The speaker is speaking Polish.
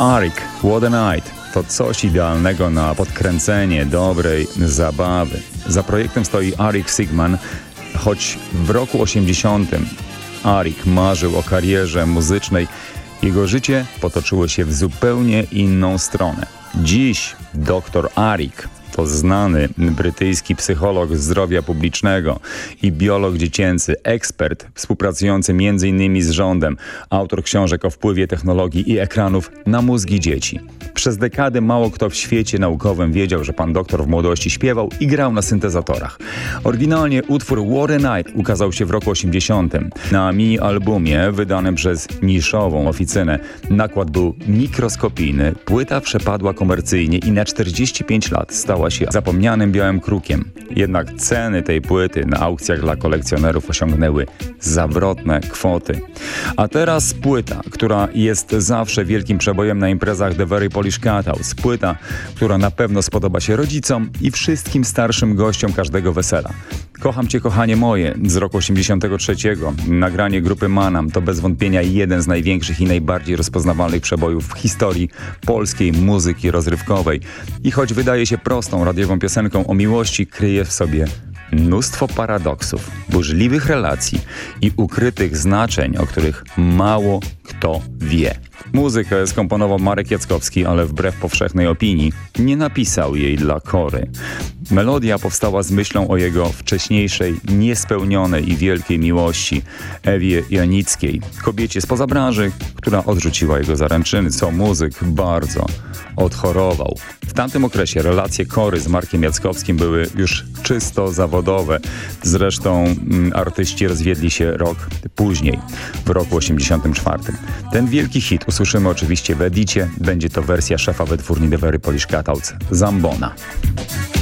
Arik, What a Night to coś idealnego na podkręcenie dobrej zabawy. Za projektem stoi Arik Sigman, choć w roku 80 Arik marzył o karierze muzycznej, jego życie potoczyło się w zupełnie inną stronę. Dziś dr Arik to znany brytyjski psycholog zdrowia publicznego i biolog dziecięcy, ekspert współpracujący m.in. z rządem, autor książek o wpływie technologii i ekranów na mózgi dzieci. Przez dekady mało kto w świecie naukowym wiedział, że pan doktor w młodości śpiewał i grał na syntezatorach. Oryginalnie utwór What a Night ukazał się w roku 80. Na mini-albumie wydanym przez niszową oficynę. Nakład był mikroskopijny, płyta przepadła komercyjnie i na 45 lat stała się zapomnianym białym krukiem. Jednak ceny tej płyty na aukcjach dla kolekcjonerów osiągnęły zawrotne kwoty. A teraz płyta, która jest zawsze wielkim przebojem na imprezach The Very Polish Cat House. Płyta, która na pewno spodoba się rodzicom i wszystkim starszym gościom każdego wesela. Kocham Cię, kochanie moje z roku 83. Nagranie grupy Manam to bez wątpienia jeden z największych i najbardziej rozpoznawalnych przebojów w historii polskiej muzyki rozrywkowej. I choć wydaje się prostą radiową piosenką o miłości, kryje w sobie mnóstwo paradoksów, burzliwych relacji i ukrytych znaczeń, o których mało kto wie. Muzykę skomponował Marek Jackowski, ale wbrew powszechnej opinii nie napisał jej dla Kory. Melodia powstała z myślą o jego wcześniejszej, niespełnionej i wielkiej miłości, Ewie Janickiej, kobiecie spoza branży, która odrzuciła jego zaręczyny, co muzyk bardzo odchorował. W tamtym okresie relacje Kory z Markiem Jackowskim były już czysto zawodowe. Zresztą artyści rozwiedli się rok później, w roku 84. Ten wielki hit usłyszymy oczywiście w edicie. Będzie to wersja szefa wytwórni The Very Polish Cat House, Zambona.